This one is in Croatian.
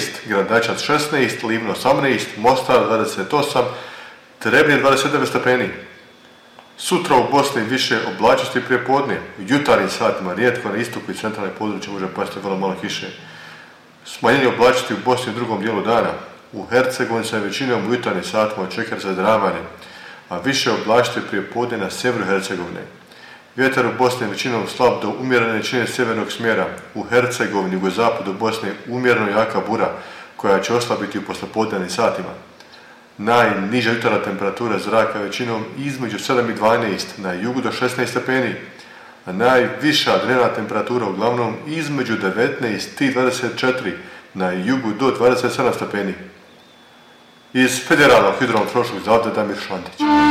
Gradačac 16, Livno 18, Mostar 28, Trebinje 29 stepeni. Sutra u Bosni više oblačnosti prije podne. U jutarnjim satima rijetko na istoku i centralnom području može pasti vrlo malo kiše. Smanjenje oblačnosti u Bosni u drugom dijelu dana. U Hercegovini se većinom u jutarnjim satima očekuje zadržavanje, a više oblačnosti prije podne na sjeveru Hercegovine. Vjetar u Bosni većinom slab do umjerene većine sjevernog smjera. U Hercegovini, jugozapadu Bosne umjereno jaka bura koja će oslabiti u poslijepodnevnim satima. Najniža jutarnja temperatura zraka većinom između 7 i 12, na jugu do 16 stepeni, a najviša dnevna temperatura uglavnom između 19 i 24, na jugu do 27 stepeni. Iz Federalnog hidrometeorološkog zavoda Damir Šantić.